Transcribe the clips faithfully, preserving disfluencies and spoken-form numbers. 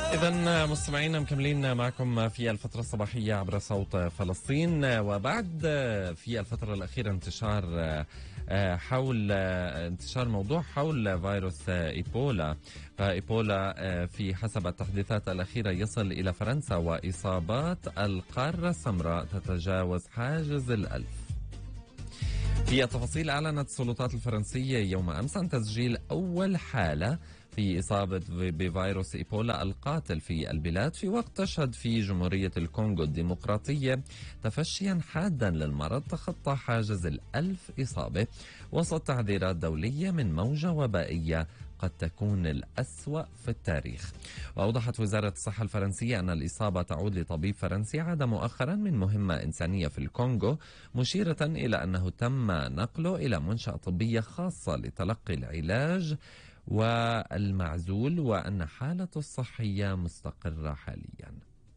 إذا مستمعينا مكملين معكم في الفترة الصباحية عبر صوت فلسطين. وبعد في الفترة الأخيرة انتشار حول انتشار موضوع حول فيروس إيبولا. فإيبولا في حسب التحديثات الأخيرة يصل إلى فرنسا، وإصابات القارة السمراء تتجاوز حاجز الألف. في التفاصيل، أعلنت السلطات الفرنسية يوم أمس عن تسجيل أول حالة في إصابة بفيروس إيبولا القاتل في البلاد، في وقت تشهد في جمهورية الكونغو الديمقراطية تفشيا حادا للمرض تخطى حاجز الألف إصابة، وسط تحذيرات دولية من موجة وبائية قد تكون الأسوأ في التاريخ. وأوضحت وزارة الصحة الفرنسية أن الإصابة تعود لطبيب فرنسي عاد مؤخرا من مهمة إنسانية في الكونغو، مشيرة إلى أنه تم نقله إلى منشأة طبية خاصة لتلقي العلاج والمعزول، وأن حالته الصحية مستقرة حاليا.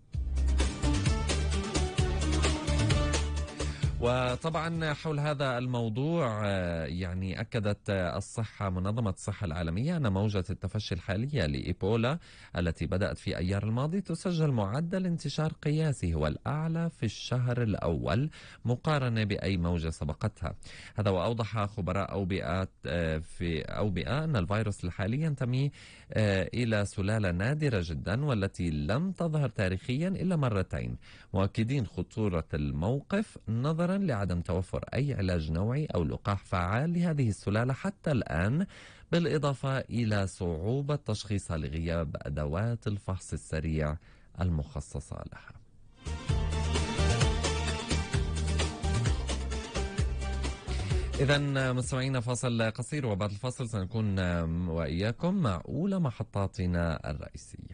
وطبعا حول هذا الموضوع يعني أكدت الصحة منظمة الصحة العالمية أن موجة التفشي الحالية لإيبولا التي بدأت في أيار الماضي تسجل معدل انتشار قياسي هو الأعلى في الشهر الأول مقارنة بأي موجة سبقتها. هذا وأوضح خبراء أوبئات في أوبئة أن الفيروس الحالي ينتمي إلى سلالة نادرة جدا والتي لم تظهر تاريخيا إلا مرتين، مؤكدين خطورة الموقف نظرا لعدم توفر أي علاج نوعي أو لقاح فعال لهذه السلالة حتى الآن، بالإضافة إلى صعوبة تشخيصها لغياب أدوات الفحص السريع المخصصة لها. إذا مستمعينا، فاصل قصير، وبعد الفاصل سنكون وإياكم مع أولى محطاتنا الرئيسية.